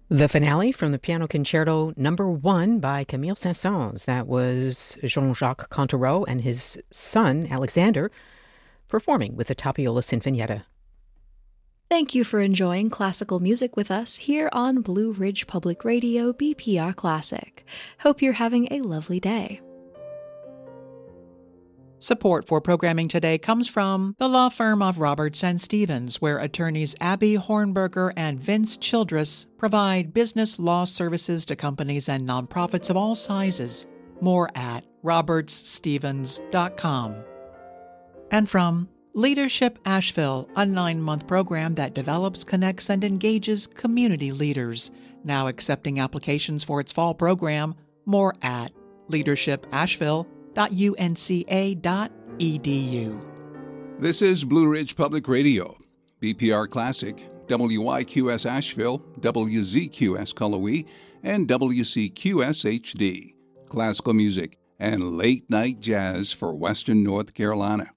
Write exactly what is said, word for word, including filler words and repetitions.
The finale from the Piano Concerto Number One by Camille Saint-Saëns. That was Jean-Jacques Cantereau and his son, Alexander, performing with the Tapiola Sinfonietta. Thank you for enjoying classical music with us here on Blue Ridge Public Radio, B P R Classic. Hope you're having a lovely day. Support for programming today comes from the law firm of Roberts and Stevens, where attorneys Abby Hornberger and Vince Childress provide business law services to companies and nonprofits of all sizes. More at roberts stevens dot com. And from Leadership Asheville, a nine-month program that develops, connects, and engages community leaders. Now accepting applications for its fall program. More at leadership asheville dot u n c a dot e d u. This is Blue Ridge Public Radio, B P R Classic, W Y Q S Asheville, W Z Q S Cullowhee, and W C Q S H D. Classical music and late-night jazz for Western North Carolina.